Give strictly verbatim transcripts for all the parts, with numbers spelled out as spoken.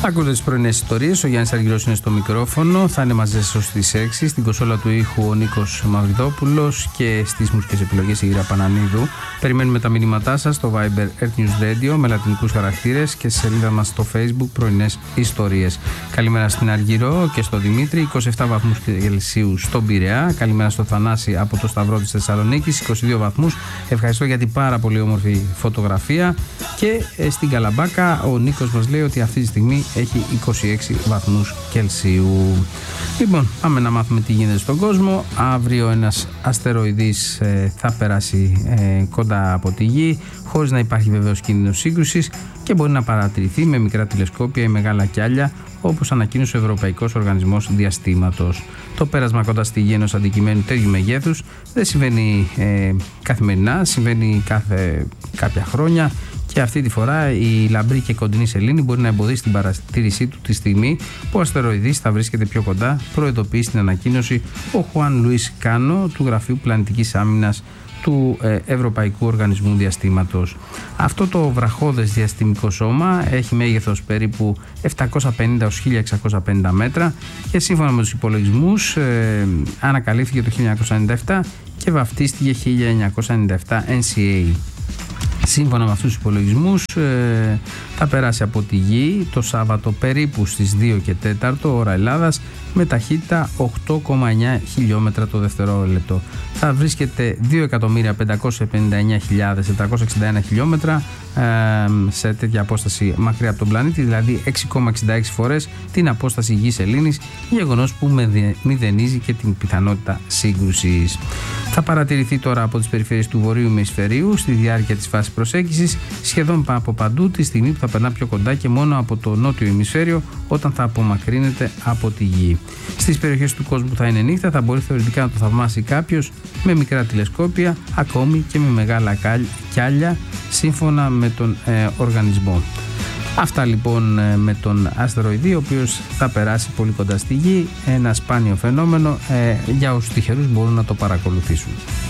Ακούτε τις πρωινές ιστορίες. Ο Γιάννης Αργυρός είναι στο μικρόφωνο. Θα είναι μαζί σας ως τις έξι. Στην κονσόλα του ήχου ο Νίκος Μαυριδόπουλος και στις μουσικές επιλογές η Γύρα Πανανίδου. Περιμένουμε τα μηνύματά σας στο Viber Earth News Radio με λατινικούς χαρακτήρες και στη σελίδα μας στο Facebook Πρωινές Ιστορίες. Καλημέρα στην Αργυρό και στο Δημήτρη. είκοσι επτά βαθμούς Κελσίου στον Πειραιά. Καλημέρα στο Θανάση από το Σταυρό της Θεσσαλονίκης. είκοσι δύο βαθμούς. Ευχαριστώ για την πάρα πολύ όμορφη φωτογραφία. Και στην Καλαμπάκα ο Νίκος μας λέει ότι αυτή τη στιγμή έχει είκοσι έξι βαθμούς Κελσίου. Λοιπόν, πάμε να μάθουμε τι γίνεται στον κόσμο. Αύριο ένας αστεροειδής ε, θα περάσει ε, κοντά από τη Γη, χωρίς να υπάρχει βεβαίως κίνδυνος σύγκρουσης και μπορεί να παρατηρηθεί με μικρά τηλεσκόπια ή μεγάλα κιάλια, όπως ανακοίνωσε ο Ευρωπαϊκός Οργανισμός Διαστήματος. Το πέρασμα κοντά στη Γη ενός αντικειμένου τέτοιου μεγέθους δεν συμβαίνει ε, καθημερινά, συμβαίνει κάθε κάποια χρόνια. Και αυτή τη φορά η λαμπρή και κοντινή σελήνη μπορεί να εμποδίσει την παρατήρησή του τη στιγμή που ο αστεροειδής θα βρίσκεται πιο κοντά, προειδοποιεί στην ανακοίνωση ο Χουάν Λουίς Κάνο του Γραφείου Πλανητικής Άμυνας του ε, Ευρωπαϊκού Οργανισμού Διαστήματος. Αυτό το βραχώδες διαστημικό σώμα έχει μέγεθος περίπου επτακόσια πενήντα έως χίλια εξακόσια πενήντα μέτρα και σύμφωνα με τους υπολογισμούς ε, ανακαλύφθηκε το χίλια εννιακόσια ενενήντα επτά και βαφτίστηκε χίλια εννιακόσια ενενήντα επτά Εν Σι Έι. Σύμφωνα με αυτούς τους υπολογισμούς ε, θα περάσει από τη Γη το Σάββατο περίπου στις δύο και τέσσερα ώρα Ελλάδας με ταχύτητα οκτώ κόμμα εννέα χιλιόμετρα το δευτερόλεπτο. Θα βρίσκεται δύο εκατομμύρια πεντακόσιες πενήντα εννέα χιλιάδες τετρακόσια εξήντα ένα χιλιόμετρα ε, σε τέτοια απόσταση μακριά από τον πλανήτη, δηλαδή έξι κόμμα εξήντα έξι φορές την απόσταση Γης-Σελήνης, γεγονός που μηδενίζει και την πιθανότητα σύγκρουσης. Θα παρατηρηθεί τώρα από τις περιφέρειες του βορείου ημισφαιρίου στη διάρκεια της φάσης προσέγγισης σχεδόν από παντού τη στιγμή που θα περνά πιο κοντά και μόνο από το νότιο ημισφαίριο όταν θα απομακρύνεται από τη Γη. Στις περιοχές του κόσμου που θα είναι νύχτα θα μπορεί θεωρητικά να το θαυμάσει κάποιος με μικρά τηλεσκόπια, ακόμη και με μεγάλα κιάλια σύμφωνα με τον ε, οργανισμό. Αυτά λοιπόν ε, με τον αστεροειδή, ο οποίος θα περάσει πολύ κοντά στη Γη, ένα σπάνιο φαινόμενο, ε, για όσους τυχερούς μπορούν να το παρακολουθήσουν.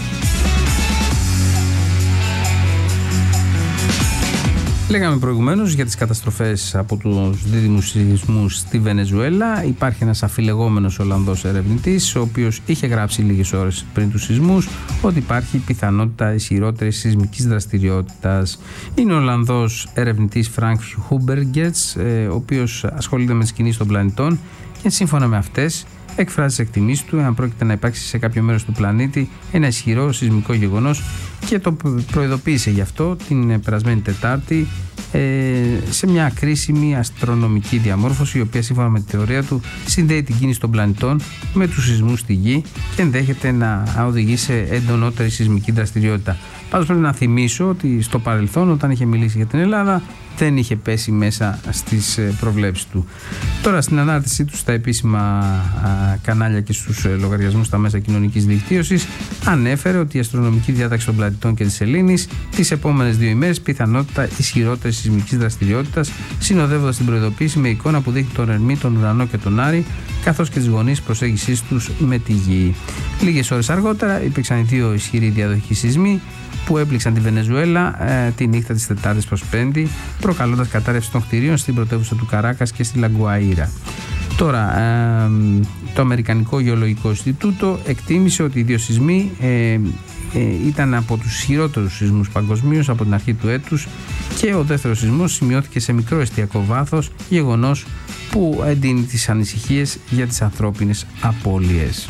Λέγαμε προηγουμένως για τις καταστροφές από τους δίδυμους σεισμούς στη Βενεζουέλα. Υπάρχει ένας αφιλεγόμενος Ολλανδός ερευνητής, ο οποίος είχε γράψει λίγες ώρες πριν τους σεισμούς ότι υπάρχει πιθανότητα ισχυρότερης σεισμικής δραστηριότητας. Είναι ο Ολλανδός ερευνητής Φρανκ Χούμπεργκερτς, ο οποίος ασχολείται με τις κινήσεις των πλανητών και σύμφωνα με αυτές εκφράζει τις εκτιμήσεις του εάν πρόκειται να υπάρξει σε κάποιο μέρος του πλανήτη ένα ισχυρό σεισμικό γεγονός και το προειδοποίησε γι' αυτό την περασμένη Τετάρτη ε, σε μια κρίσιμη αστρονομική διαμόρφωση, η οποία σύμφωνα με τη θεωρία του συνδέει την κίνηση των πλανητών με τους σεισμούς στη Γη και ενδέχεται να οδηγεί σε εντονότερη σεισμική δραστηριότητα. Πάντως πρέπει να θυμίσω ότι στο παρελθόν, όταν είχε μιλήσει για την Ελλάδα, δεν είχε πέσει μέσα στις προβλέψεις του. Τώρα στην ανάρτησή του στα επίσημα α, κανάλια και στους ε, λογαριασμούς στα μέσα κοινωνικής δικτύωσης ανέφερε ότι η αστρονομική διάταξη των πλανητών και της σελήνης τις επόμενες δύο ημέρες πιθανότητα ισχυρότερης σεισμικής δραστηριότητας, συνοδεύοντας την προειδοποίηση με εικόνα που δείχνει τον Ερμή, τον Ουρανό και τον Άρη, καθώς και τις γωνίες προσέγγισής τους με τη Γη. Λίγες ώρες αργότερα υπήρξαν οι δύο ισχυροί διαδοχικοί σεισμοί που έπληξαν τη Βενεζουέλα ε, τη νύχτα της Τετάρτης προς Πέμπτη, προκαλώντας κατάρρευση των κτηρίων στην πρωτεύουσα του Καράκας και στη Λαγκουαΐρα. Τώρα, ε, το Αμερικανικό Γεωλογικό Ινστιτούτο εκτίμησε ότι οι δύο σεισμοί ε, ε, ήταν από τους ισχυρότερους σεισμούς παγκοσμίως από την αρχή του έτους και ο δεύτερος σεισμός σημειώθηκε σε μικρό εστιακό βάθος, γεγονός που εντείνει τις ανησυχίες για τις ανθρώπινες απώλειες.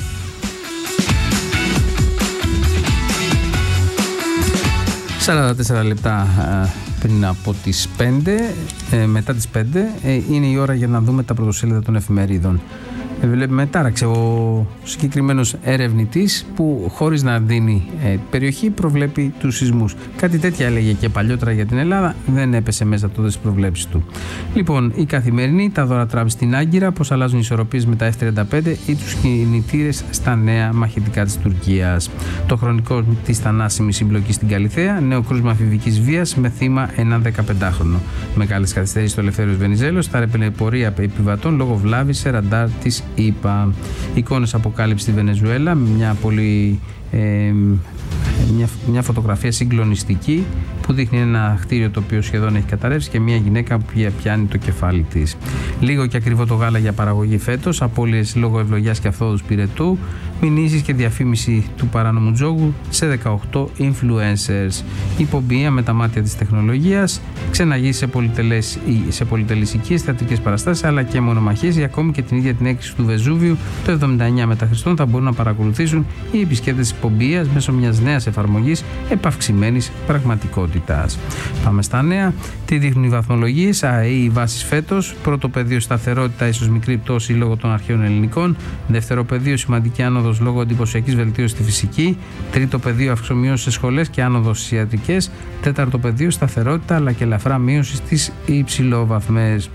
σαράντα τέσσερα λεπτά πριν από τις πέντε, μετά τις πέντε, είναι η ώρα για να δούμε τα πρωτοσέλιδα των εφημερίδων. Βλέπουμε τάραξε ο συγκεκριμένος ερευνητής που χωρίς να δίνει ε, περιοχή προβλέπει τους σεισμούς. Κάτι τέτοια έλεγε και παλιότερα για την Ελλάδα, δεν έπεσε μέσα τότε στις προβλέψεις του. Λοιπόν, η Καθημερινή, τα δώρα Τραμπ στην Άγκυρα, πώς αλλάζουν οι ισορροπίες με τα εφ τριάντα πέντε ή τους κινητήρες στα νέα μαχητικά της Τουρκίας. Το Χρονικό της θανάσιμη συμπλοκή στην Καλιθέα, νέο κρούσμα αφηβικής βίας με θύμα έναν δεκαπεντάχρονο. Μεγάλες καθυστερήσεις στο Ελευθέριος Βενιζέλος, θα ρεπελε πορεία επιβατών λόγω βλάβης σε ραντάρ της ΗΠΑ. Εικόνες αποκάλυψη στη Βενεζουέλα, μια πολύ ε, μια, μια φωτογραφία συγκλονιστική που δείχνει ένα κτίριο το οποίο σχεδόν έχει καταρρεύσει και μια γυναίκα που πιάνει το κεφάλι της. Λίγο και ακριβό το γάλα για παραγωγή φέτος, απώλειες λόγω ευλογιάς και αυθόδους πυρετού, μηνύσεις και διαφήμιση του παράνομου τζόγου σε δεκαοκτώ influencers. Η πομπία με τα μάτια της τεχνολογίας ξεναγεί σε, πολυτελές, σε πολυτελείς οικίες, θεατρικές παραστάσεις αλλά και μονομαχίες, ή ακόμη και την ίδια την έκρηξη του Βεζούβιου το εβδομήντα εννιά μετά Χριστόν θα μπορούν να παρακολουθήσουν οι επισκέπτες της πομπίας μέσω μιας νέας εφαρμογής επαυξημένης πραγματικότητας. Πάμε στα νέα. Τι δείχνουν οι βαθμολογίες? ΑΕΗ οι βάσεις φέτος. Πρώτο πεδίο σταθερότητα, ίσως μικρή πτώση λόγω των αρχαίων ελληνικών. Δεύτερο πεδίο σημαντική άνοδος λόγω εντυπωσιακής βελτίωσης στη φυσική. Τρίτο πεδίο αυξομειώσεις σε σχολές και άνοδος στις ιατρικές. Τέταρτο πεδίο σταθερότητα αλλά και ελαφρά μείωση στις υψηλόβαθμες.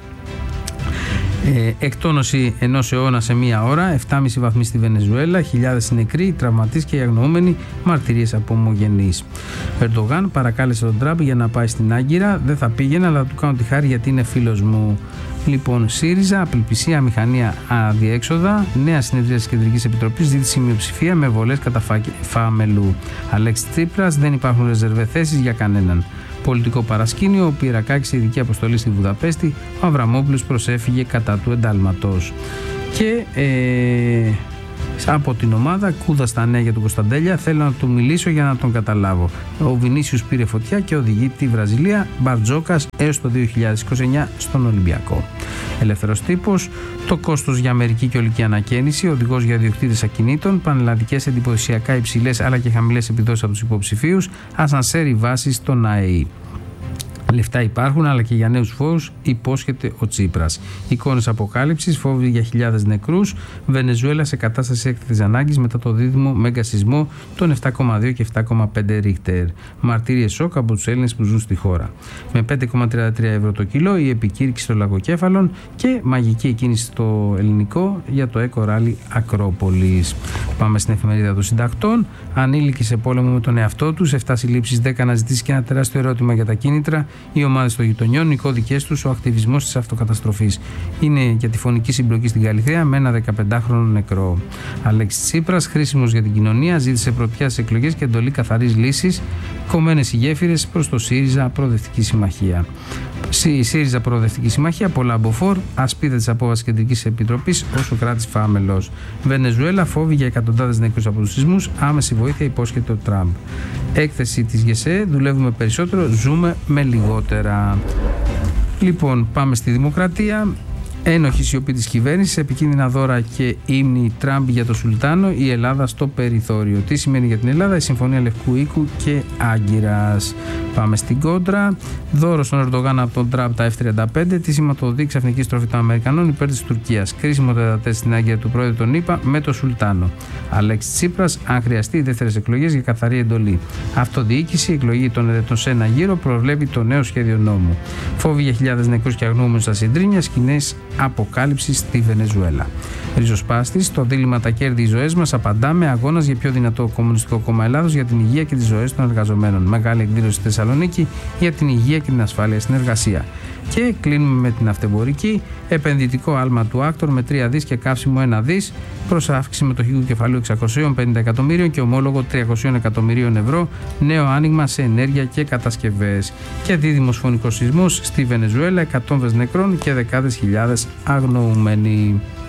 Ε, εκτόνωση ενός αιώνα σε μία ώρα, επτά κόμμα πέντε βαθμοί στη Βενεζουέλα, χιλιάδες νεκροί, τραυματίες και οι αγνοούμενοι, μαρτυρίες από ομογενείς. Ο Ερντογάν παρακάλεσε τον Τραμπ για να πάει στην Άγκυρα, δεν θα πήγαινε, αλλά του κάνω τη χάρη γιατί είναι φίλος μου. Λοιπόν, ΣΥΡΙΖΑ, απελπισία, μηχανία, αδιέξοδα, νέα συνεδρία της Κεντρικής Επιτροπής, ζήτηση μειοψηφία με βολές κατά φάμελου. Αλέξης Τσίπρας, δεν υπάρχουν ρεζερβέ θέσεις για κανέναν. Πολιτικό παρασκήνιο, ο Πυρακάκης σε ειδική αποστολή στη Βουδαπέστη, ο Αβραμόπουλος προσέφυγε κατά του εντάλματος. Και ε, από την ομάδα Κούδα στα νέα για τον Κωνσταντέλια, θέλω να του μιλήσω για να τον καταλάβω. Ο Βινίσιους πήρε φωτιά και οδηγεί τη Βραζιλία, Μπαρτζόκας έως το δύο χιλιάδες είκοσι εννιά στον Ολυμπιακό. Ελεύθερος τύπος, το κόστος για μερική και ολική ανακαίνιση, οδηγός για ιδιοκτήτες ακινήτων, πανελλαδικές εντυπωσιακά υψηλές αλλά και χαμηλές επιδόσεις από τους υποψηφίους, ασανσέρ βάσεις στον ΑΕΗ. Λεφτά υπάρχουν, αλλά και για νέους φόρους υπόσχεται ο Τσίπρας. Εικόνες αποκάλυψης, φόβοι για χιλιάδες νεκρούς. Βενεζουέλα σε κατάσταση έκτακτης ανάγκης μετά το δίδυμο μέγα σεισμό των επτά κόμμα δύο και επτά κόμμα πέντε ρίχτερ. Μαρτύριες σοκ από τους Έλληνες που ζουν στη χώρα. Με πέντε κόμμα τριάντα τρία ευρώ το κιλό, η επικήρυξη των λαγοκέφαλων και μαγική εκκίνηση στο ελληνικό για το Eco Rally Ακρόπολης. Πάμε στην εφημερίδα των συντακτών. Ανήλικοι σε πόλεμο με τον εαυτό τους, επτά συλλήψεις, δέκα αναζητήσεις και ένα τεράστιο ερώτημα για τα κίνητρα. Οι ομάδες των γειτονιών, οι κώδικες τους, ο ακτιβισμός της αυτοκαταστροφής. Είναι για τη φωνική συμπλοκή στην Καλιθέα με ένα δεκαπεντάχρονο νεκρό. Αλέξης Τσίπρας, χρήσιμος για την κοινωνία, ζήτησε πρωτιά στις εκλογές και εντολή καθαρής λύσης. Κομμένες οι γέφυρες προς το ΣΥΡΙΖΑ Προοδευτική Συμμαχία. Η ΣΥΡΙΖΑ Προοδευτική Συμμαχία, πολλά μποφόρ, ασπίδα της απόβασης Κεντρικής Επιτροπής όσο κράτης φάμελος. Βενεζουέλα, φόβοι για εκατοντάδες νεκρούς από τους σεισμούς, άμεση βοήθεια υπόσχεται ο Τραμπ. Έκθεση της ΓΕΣΕ, δουλεύουμε περισσότερο, ζούμε με λιγότερα. Λοιπόν, πάμε στη Δημοκρατία. Ένοχη σιωπή της κυβέρνησης, επικίνδυνα δώρα και ύμνη Τραμπ για το Σουλτάνο, η Ελλάδα στο περιθώριο. Τι σημαίνει για την Ελλάδα η Συμφωνία Λευκού Οίκου και Άγκυρας. Πάμε στην κόντρα. Δώρο στον Ερντογάν από τον Τραμπ τα εφ τριάντα πέντε, τη σηματοδοτεί ξαφνική στροφή των Αμερικανών υπέρ της Τουρκίας. Κρίσιμο τετατέ στην Άγκυρα του πρόεδρου των ΗΠΑ με το Σουλτάνο. Αλέξης Τσίπρας, αν χρειαστεί δεύτερες εκλογές για καθαρή εντολή. Αυτοδιοίκηση, εκλογή των ερετών σε ένα γύρο, προβλέπει το νέο σχέδιο νόμου. Φόβοι για χιλιάδες νεκρούς και αγνοούμενους στα συντρίμμια, σκηνές αποκάλυψη στη Βενεζουέλα. Ριζοσπάστης, το δίλημμα τα κέρδη οι ζωές μας, απαντάμε, αγώνας για πιο δυνατό Κομμουνιστικό Κόμμα Ελλάδος για την υγεία και τις ζωές των εργαζομένων. Μεγάλη εκδήλωση στη Θεσσαλονίκη για την υγεία και την ασφάλεια στην εργασία. Και κλείνουμε με την αυτεμπορική. Επενδυτικό άλμα του Άκτορ με τρία δις και καύσιμο ένα δις, προς αύξηση μετοχικού κεφαλαίου εξακόσια πενήντα εκατομμύριων και ομόλογο τριακόσια εκατομμυρίων ευρώ. Νέο άνοιγμα σε ενέργεια και κατασκευές. Και δίδυμος φωνικός σεισμός στη Βενεζουέλα, εκατόμβες νεκρών και δεκάδες χιλιάδες αγνοούμενοι.